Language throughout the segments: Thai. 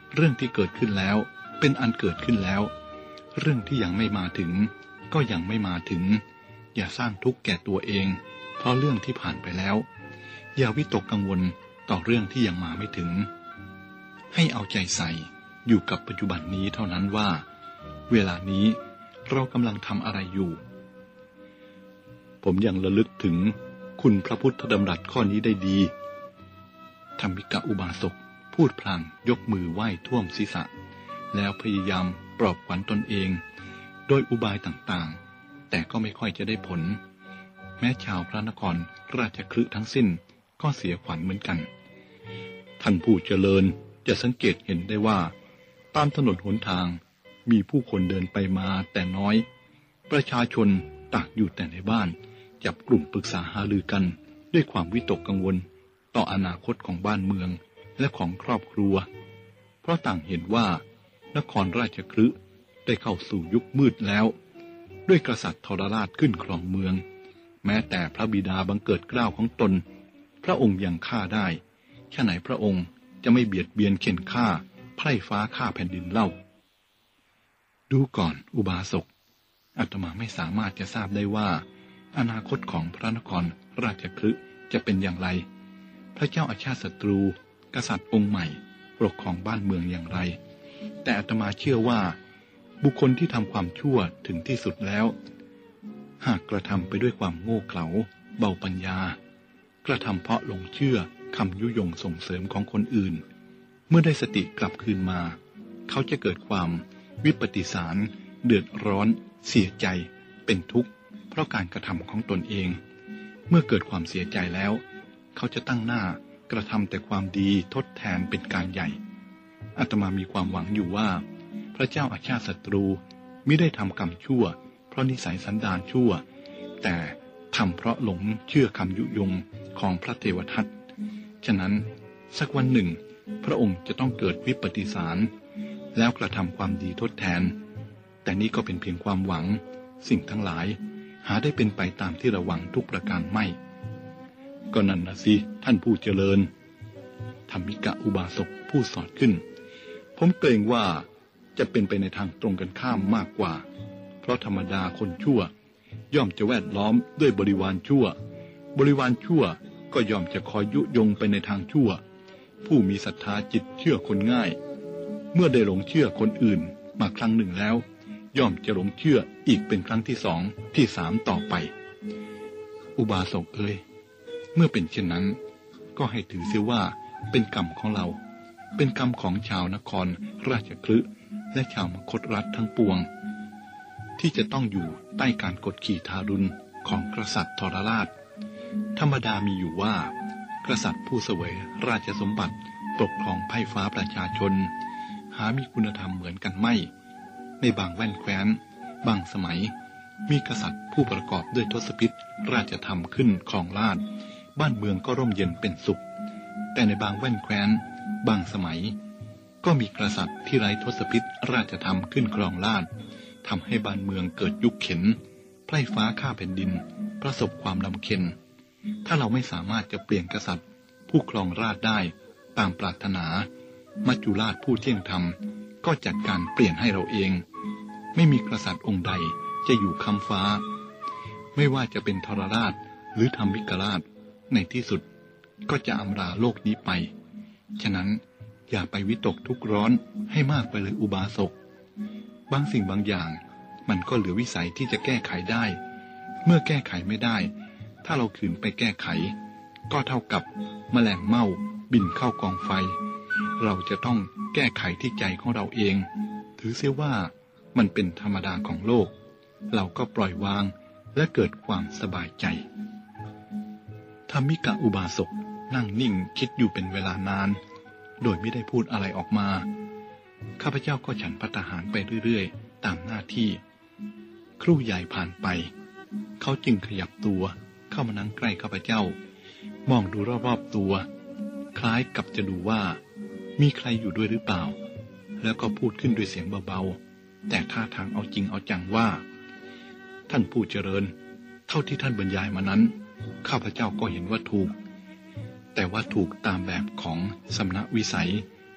เรื่องที่เกิดขึ้นแล้วเป็นอันเกิดขึ้นแล้วเรื่องที่ยังไม่มาถึงก็ยังไม่มาถึงอย่าสร้างทุกข์แก่ตัวเองเพราะเรื่องที่ผ่านไปแล้วอย่าวิตกกังวลต่อเรื่องที่ยังมาไม่ถึงให้เอาใจใส่อยู่กับปัจจุบันนี้เท่านั้นว่าเวลานี้เรากำลังทำอะไรอยู่ผมยังระลึกถึงคุณพระพุทธดำรัสข้อนี้ได้ดีธรรมิกะอุบาสกพูดพลางยกมือไหว้ท่วมศีรษะแล้วพยายามปลอบขวัญตนเองโดยอุบายต่างๆแต่ก็ไม่ค่อยจะได้ผลแม้ชาวพระนครราชคฤห์ทั้งสิ้นก็เสียขวัญเหมือนกันท่านผู้เจริญจะสังเกตเห็นได้ว่าตามถนนหนทางมีผู้คนเดินไปมาแต่น้อยประชาชนตากอยู่แต่ในบ้านจับกลุ่มปรึกษาหารือกันด้วยความวิตกกังวลต่ออนาคตของบ้านเมืองและของครอบครัวเพราะต่างเห็นว่านครราชคฤห์ได้เข้าสู่ยุคมืดแล้วด้วยกษัตริย์ทรราชขึ้นครองเมืองแม้แต่พระบิดาบังเกิดเกล้าของตนพระองค์ยังฆ่าได้ฉะไหนพระองค์จะไม่เบียดเบียนเข็นฆ่าไพร่ฟ้าฆ่าแผ่นดินเล่าดูก่อนอุบาสกอาตมาไม่สามารถจะทราบได้ว่าอนาคตของพระนครราชคฤห์จะเป็นอย่างไรพระเจ้าอาชาติศัตรูกษัตริย์องค์ใหม่ปกครองบ้านเมืองอย่างไรแต่อาตมาเชื่อว่าบุคคลที่ทำความชั่วถึงที่สุดแล้วหากกระทำไปด้วยความโง่เขลาเบาปัญญากระทำเพราะหลงเชื่อคำยุยงส่งเสริมของคนอื่นเมื่อได้สติกลับคืนมาเขาจะเกิดความวิปฏิสารเดือดร้อนเสียใจเป็นทุกข์เพราะการกระทำของตนเองเมื่อเกิดความเสียใจแล้วเขาจะตั้งหน้ากระทำแต่ความดีทดแทนเป็นการใหญ่อาตมามีความหวังอยู่ว่าพระเจ้าอาชาติศัตรูมิได้ทำกรรมชั่วเพราะนิสัยสันดานชั่วแต่ทำเพราะหลงเชื่อคำยุยงของพระเทวทัตฉะนั้นสักวันหนึ่งพระองค์จะต้องเกิดวิปฏิสารแล้วกระทำความดีทดแทนแต่นี้ก็เป็นเพียงความหวังสิ่งทั้งหลายหาได้เป็นไปตามที่เราหวังทุกประการไม่ก็นั่นนะสิท่านผู้เจริญธรรมิกะอุบาสกพูดสอดขึ้นผมเกรงว่าจะเป็นไปในทางตรงกันข้ามมากกว่าเพราะธรรมดาคนชั่วย่อมจะแวดล้อมด้วยบริวารชั่วบริวารชั่วก็ย่อมจะคอยยุยงไปในทางชั่วผู้มีศรัทธาจิตเชื่อคนง่ายเมื่อได้หลงเชื่อคนอื่นมาครั้งหนึ่งแล้วย่อมจะหลงเชื่ออีกเป็นครั้งที่สองที่สามต่อไปอุบาสกเอ๋ยเมื่อเป็นเช่นนั้นก็ให้ถือเสียว่าเป็นกรรมของเราเป็นกรรมของชาวนครราชคฤห์และชาวมคธรัฐทั้งปวงที่จะต้องอยู่ใต้การกดขี่ทารุณของกษัตริย์ทรราชธรรมดามีอยู่ว่ากษัตริย์ผู้เสวยราชสมบัติปกครองไพร่ฟ้าประชาชนหามีคุณธรรมเหมือนกันไม่ในบางแว่นแคว้นบางสมัยมีกษัตริย์ผู้ประกอบด้วยทศพิธราชธรรมขึ้นครองราชย์บ้านเมืองก็ร่มเย็นเป็นสุขแต่ในบางแว่นแคว้นบางสมัยก็มีกษัตริย์ที่ไร้ทศพิธราชธรรมขึ้นครองราชย์ทำให้บ้านเมืองเกิดยุคเข็นไพร่ฟ้าฆ่าแผ่นดินประสบความลำเค็ญถ้าเราไม่สามารถจะเปลี่ยนกษัตริย์ผู้ครองราชย์ได้ตามปรารถนามัจจุราชผู้เที่ยงธรรมก็จัดการเปลี่ยนให้เราเองไม่มีกษัตริย์องค์ใดจะอยู่ค้ำฟ้าไม่ว่าจะเป็นทรราชหรือธรรมิกราชในที่สุดก็จะอำลาโลกนี้ไปฉะนั้นอย่าไปวิตกทุกข์ร้อนให้มากไปเลยอุบาสกบางสิ่งบางอย่างมันก็เหลือวิสัยที่จะแก้ไขได้เมื่อแก้ไขไม่ได้ถ้าเราขืนไปแก้ไขก็เท่ากับแมลงเม่าบินเข้ากองไฟเราจะต้องแก้ไขที่ใจของเราเองถือเสียว่ามันเป็นธรรมดาของโลกเราก็ปล่อยวางและเกิดความสบายใจธรรมิกะอุบาสกนั่งนิ่งคิดอยู่เป็นเวลานานโดยไม่ได้พูดอะไรออกมาข้าพเจ้าก็ฉันภัตตาหารไปเรื่อยๆตามหน้าที่ครู่ใหญ่ผ่านไปเขาจึงขยับตัวเข้ามานั่งใกล้ข้าพเจ้ามองดูรอบๆตัวคล้ายกับจะดูว่ามีใครอยู่ด้วยหรือเปล่าแล้วก็พูดขึ้นด้วยเสียงเบาๆแต่ท่าทางเอาจริงเอาจังว่าท่านผู้เจริญเท่าที่ท่านบรรยายมานั้นข้าพเจ้าก็เห็นว่าถูกแต่ว่าถูกตามแบบของสำนักวิสัย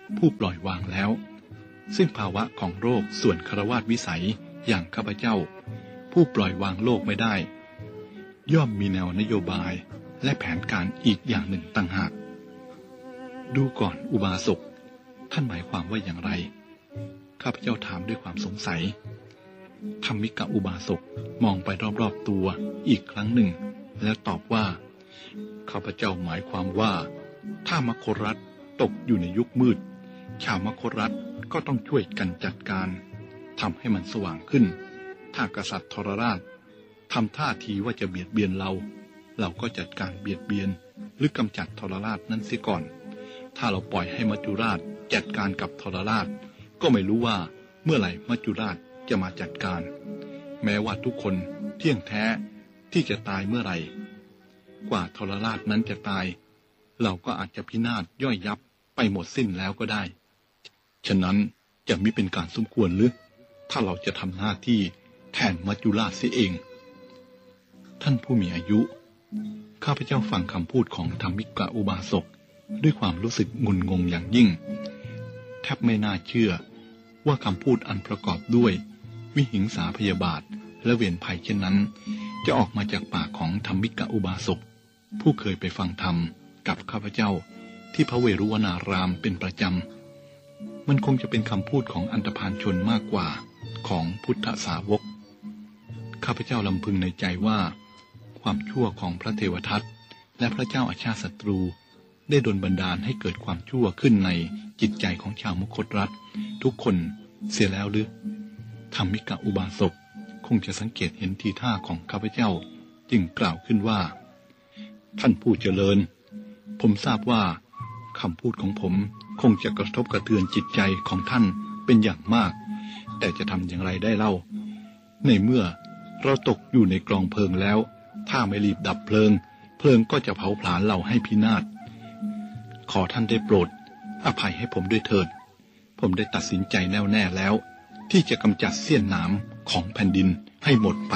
ผู้ปล่อยวางแล้วซึ่งภาวะของโรคส่วนฆราวาสวิสัยอย่างข้าพเจ้าผู้ปล่อยวางโลกไม่ได้ย่อมมีแนวนโยบายและแผนการอีกอย่างหนึ่งต่างหากดูก่อนอุบาสกท่านหมายความว่าอย่างไรข้าพเจ้าถามด้วยความสงสัยธัมมิกะอุบาสกมองไปรอบๆตัวอีกครั้งหนึ่งแล้วตอบว่าข้าพเจ้าหมายความว่าถ้ามคธรัฐตกอยู่ในยุคมืดชาวมคธรัฐก็ต้องช่วยกันจัดการทำให้มันสว่างขึ้นถ้ากษัตริย์ทรราชทำท่าทีว่าจะเบียดเบียนเราก็จัดการเบียดเบียนหรือกำจัดทรราชนั้นเสียก่อนถ้าเราปล่อยให้มัจจุราชจัดการกับทรราชก็ไม่รู้ว่าเมื่อไหร่มัจจุราชจะมาจัดการแม้ว่าทุกคนเที่ยงแท้ที่จะตายเมื่อไหร่กว่าทรราชนั้นจะตายเราก็อาจจะพินาศย่อยยับไปหมดสิ้นแล้วก็ได้ฉะนั้นจะมิเป็นการสมควรหรือถ้าเราจะทำหน้าที่แทนมัจจุราชเสียเองท่านผู้มีอายุข้าพเจ้าฟังคำพูดของธัมมิกะอุบาสกด้วยความรู้สึกงุนงงอย่างยิ่งแทบไม่น่าเชื่อว่าคำพูดอันประกอบด้วยวิหิงสาพยาบาทและเวรภัยเช่นนั้นจะออกมาจากปากของธัมมิกะอุบาสกผู้เคยไปฟังธรรมกับข้าพเจ้าที่พระเวรุวนารามเป็นประจำมันคงจะเป็นคำพูดของอันธพาลชนมากกว่าของพุทธสาวกข้าพเจ้าลำพึงในใจว่าความชั่วของพระเทวทัตและพระเจ้าอาชาติศัตรูได้ดลบันดาลให้เกิดความชั่วขึ้นในจิตใจของชาวมคธรัฐทุกคนเสียแล้วหรือธัมมิกะอุบาสกคงจะสังเกตเห็นทีท่าของข้าพเจ้าจึงกล่าวขึ้นว่าท่านผู้เจริญผมทราบว่าคำพูดของผมคงจะกระทบกระเทือนจิตใจของท่านเป็นอย่างมากแต่จะทำอย่างไรได้เล่าในเมื่อเราตกอยู่ในกลองเพลิงแล้วถ้าไม่รีบดับเพลิงก็จะเผาผลาญเราให้พินาศขอท่านได้โปรดอภัยให้ผมด้วยเถิดผมได้ตัดสินใจแน่วแน่แล้วที่จะกำจัดเสี้ยนหนามของแผ่นดินให้หมดไป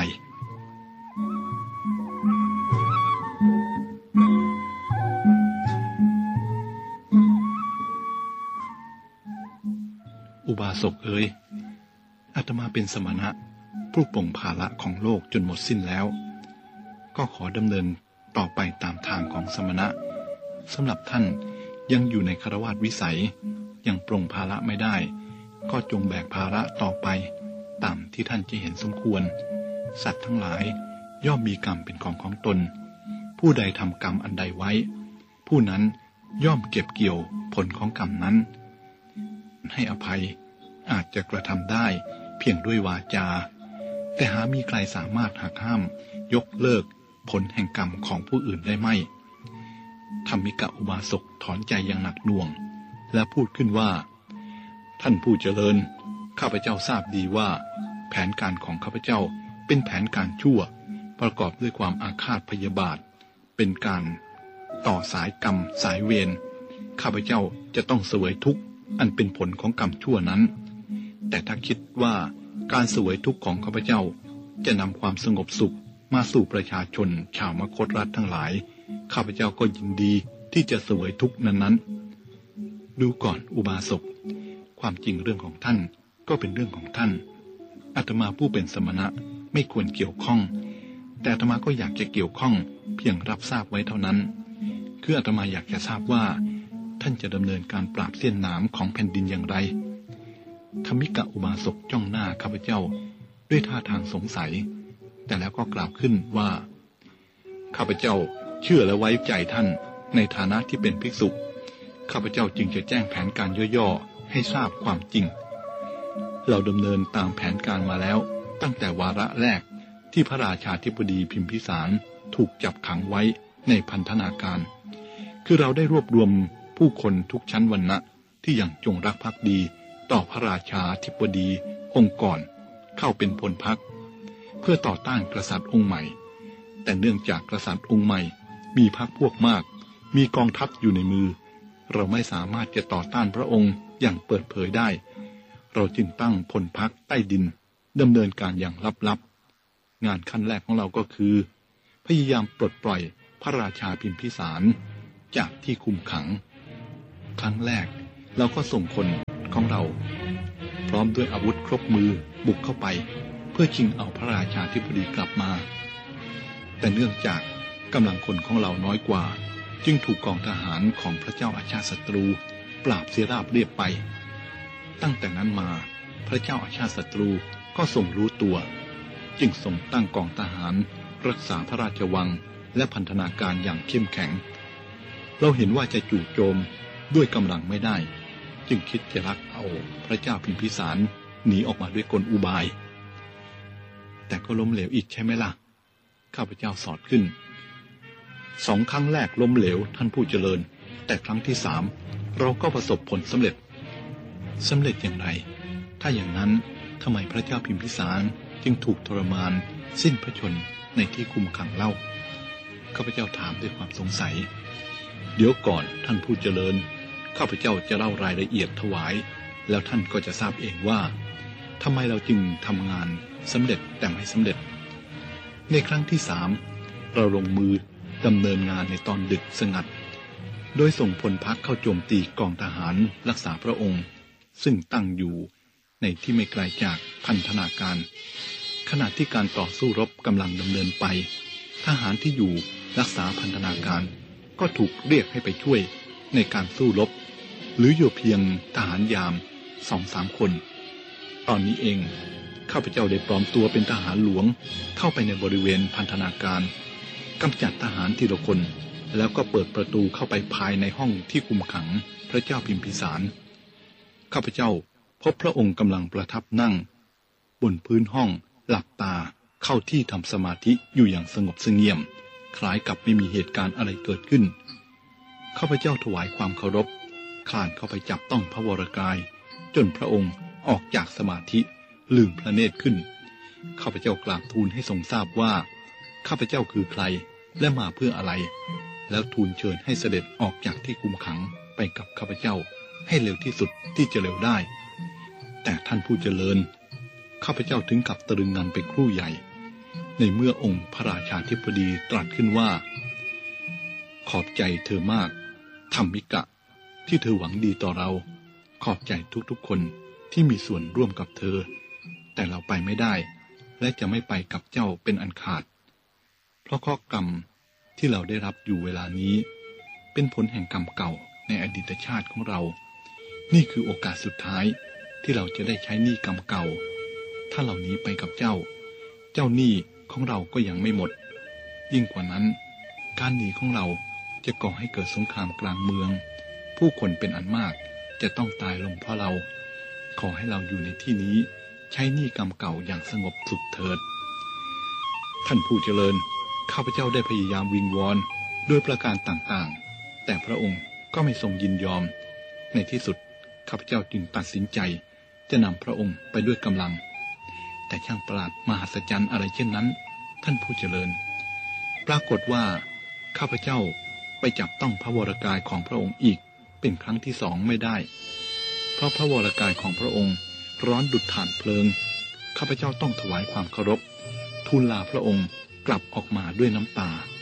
อุบาสกเอ๋ยอาตมาเป็นสมณะผู้ปลงภาระของโลกจนหมดสิ้นแล้วก็ขอดำเนินต่อไปตามทางของสมณะสำหรับท่านยังอยู่ในฆราวาสวิสัยยังปลงภาระไม่ได้ก็จงแบกภาระต่อไปตามที่ท่านจะเห็นสมควรสัตว์ทั้งหลายย่อมมีกรรมเป็นของตนผู้ใดทำกรรมอันใดไว้ผู้นั้นย่อมเก็บเกี่ยวผลของกรรมนั้นให้อภัยอาจจะกระทำได้เพียงด้วยวาจาแต่หามีใครสามารถหักห้ามยกเลิกผลแห่งกรรมของผู้อื่นได้ไหมธัมมิกะอุบาสกถอนใจอย่างหนักหน่วงและพูดขึ้นว่าท่านผู้เจริญข้าพเจ้าทราบดีว่าแผนการของข้าพเจ้าเป็นแผนการชั่วประกอบด้วยความอาฆาตพยาบาทเป็นการต่อสายกรรมสายเวรข้าพเจ้าจะต้องเสวยทุกข์อันเป็นผลของกรรมชั่วนั้นแต่ถ้าคิดว่าการเสวยทุกข์ของข้าพเจ้าจะนำความสงบสุขมาสู่ประชาชนชาวมคธรัฐทั้งหลายข้าพเจ้าก็ยินดีที่จะเสวยทุกข์นั้นดูก่อนอุบาสกความจริงเรื่องของท่านก็เป็นเรื่องของท่านอาตมาผู้เป็นสมณะไม่ควรเกี่ยวข้องแต่อาตมาก็อยากจะเกี่ยวข้องเพียงรับทราบไว้เท่านั้นคืออาตมาอยากจะทราบว่าท่านจะดำเนินการปราบเสี้ยนหนามของแผ่นดินอย่างไรธัมมิกะอุบาสกจ้องหน้าข้าพเจ้าด้วยท่าทางสงสัยแต่แล้วก็กล่าวขึ้นว่าข้าพเจ้าเชื่อและไว้ใจท่านในฐานะที่เป็นภิกษุข้าพเจ้าจึงจะแจ้งแผนการย่อๆให้ทราบความจริงเราดำเนินตามแผนการมาแล้วตั้งแต่วาระแรกที่พระราชาธิบดีพิมพิสารถูกจับขังไว้ในพันธนาการคือเราได้รวบรวมผู้คนทุกชั้นวรรณะที่ยังจงรักภักดีต่อพระราชาธิบดีองค์ก่อนเข้าเป็นพลพรรคเพื่อต่อต้านกษัตริย์องค์ใหม่แต่เนื่องจากกษัตริย์องค์ใหม่มีพรรคพวกมากมีกองทัพอยู่ในมือเราไม่สามารถจะต่อต้านพระองค์อย่างเปิดเผยได้เราจึงตั้งพลพรรคใต้ดินดำเนินการอย่างลับๆงานขั้นแรกของเราก็คือพยายามปลดปล่อยพระราชาพิมพิสารจากที่คุมขังครั้งแรกเราก็ส่งคนของเราพร้อมด้วยอาวุธครบมือบุกเข้าไปเพื่อชิงเอาพระราชาธิบดีกลับมาแต่เนื่องจากกำลังคนของเราน้อยกว่าจึงถูกกองทหารของพระเจ้าอาชาติศัตรูปราบเสียราบเรียบไปตั้งแต่นั้นมาพระเจ้าอาชาติศัตรูก็ทรงรู้ตัวจึงทรงตั้งกองทหารรักษาพระราชวังและพันธนาการอย่างเข้มแข็งเราเห็นว่าจะจู่โจมด้วยกำลังไม่ได้จึงคิดจะลักเอาพระเจ้าพิมพิสารหนีออกมาด้วยกลอุบายแต่ก็ล้มเหลวอีกใช่ไหมล่ะข้าพเจ้าสอดขึ้น2 ครั้งแรกล้มเหลวท่านผู้เจริญแต่ครั้งที่ 3เราก็ประสบผลสำเร็จอย่างไรถ้าอย่างนั้นทำไมพระเจ้าพิมพิสารจึงถูกทรมานสิ้นพระชนม์ในที่คุมขังเล่าข้าพเจ้าถามด้วยความสงสัยเดี๋ยวก่อนท่านผู้เจริญข้าพเจ้าจะเล่ารายละเอียดถวายแล้วท่านก็จะทราบเองว่าทำไมเราจึงทำงานสำเร็จแต่ไม่สำเร็จในครั้งที่ 3เราลงมือดำเนินงานในตอนดึกสงัดโดยส่งพลพรรคเข้าโจมตีกองทหารรักษาพระองค์ซึ่งตั้งอยู่ในที่ไม่ไกลจากพันธนาการขณะที่การต่อสู้รบกำลังดำเนินไปทหารที่อยู่รักษาพันธนาการก็ถูกเรียกให้ไปช่วยในการสู้รบหรืออยู่เพียงทหารยาม 2-3 คนตอนนี้เองข้าพเจ้าได้ปลอมตัวเป็นทหารหลวงเข้าไปในบริเวณพันธนาการกำจัดทหารทีละคนแล้วก็เปิดประตูเข้าไปภายในห้องที่คุมขังพระเจ้าพิมพิสารข้าพเจ้าพบพระองค์กำลังประทับนั่งบนพื้นห้องหลับตาเข้าที่ทำสมาธิอยู่อย่างสงบเสงี่ยมคล้ายกับไม่มีเหตุการณ์อะไรเกิดขึ้นข้าพเจ้าถวายความเคารพคลานเข้าไปจับต้องพระวรกายจนพระองค์ออกจากสมาธิลืมพระเนตรขึ้นข้าพเจ้ากราบทูลให้ทรงทราบว่าข้าพเจ้าคือใครและมาเพื่ออะไรแล้วทูลเชิญให้เสด็จออกจากที่คุมขังไปกับข้าพเจ้าให้เร็วที่สุดที่จะเร็วได้แต่ท่านผู้เจริญข้าพเจ้าถึงกับตะลึงงันไปครู่ใหญ่ในเมื่อองค์พระราชาธิบดีตรัสขึ้นว่าขอบใจเธอมากธรรมิกะที่เธอหวังดีต่อเราขอบใจทุกๆคนที่มีส่วนร่วมกับเธอแต่เราไปไม่ได้และจะไม่ไปกับเจ้าเป็นอันขาดเพราะข้อกรรมที่เราได้รับอยู่เวลานี้เป็นผลแห่งกรรมเก่าในอดีตชาติของเรานี่คือโอกาสสุดท้ายที่เราจะได้ใช้หนี้กรรมเก่าถ้าเหล่านี้ไปกับเจ้าหนี้ของเราก็ยังไม่หมดยิ่งกว่านั้นการหนีของเราจะก่อให้เกิดสงครามกลางเมืองผู้คนเป็นอันมากจะต้องตายลงเพราะเราขอให้เราอยู่ในที่นี้ใช้หนี้กรรมเก่าอย่างสงบสุขเถิดท่านผู้เจริญข้าพเจ้าได้พยายามวิงวอนด้วยประการต่างๆแต่พระองค์ก็ไม่ทรงยินยอมในที่สุดข้าพเจ้าจึงตัดสินใจจะนำพระองค์ไปด้วยกำลังแต่ช่างประหลาดมหัศจรรย์อะไรเช่นนั้นท่านผู้เจริญปรากฏว่าข้าพเจ้าไปจับต้องพระวรกายของพระองค์อีกเป็นครั้งที่ 2ไม่ได้เพราะพระวรกายของพระองค์ร้อนดุจถ่านเพลิงข้าพเจ้าต้องถวายความเคารพทูลลาพระองค์กลับออกมาด้วยน้ำตา